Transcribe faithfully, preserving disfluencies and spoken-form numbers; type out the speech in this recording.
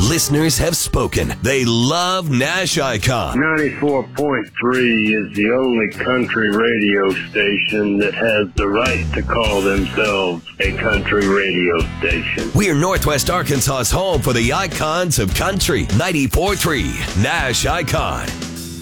Listeners have spoken. They love Nash Icon. ninety-four point three is the only country radio station that has the right to call themselves a country radio station. We're Northwest Arkansas's home for the icons of country. ninety-four point three Nash Icon.